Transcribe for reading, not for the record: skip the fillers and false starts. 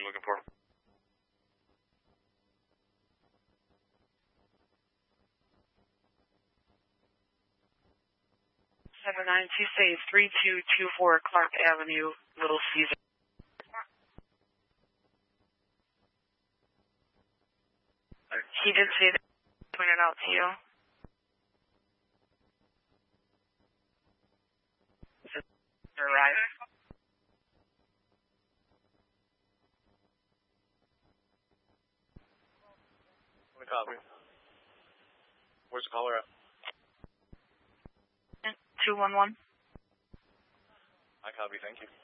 you're looking for? 792-3224 Clark Avenue, Little Caesar. He did say that he pointed out to you. Right. Let me copy. Where's the caller at? 211. I copy, thank you.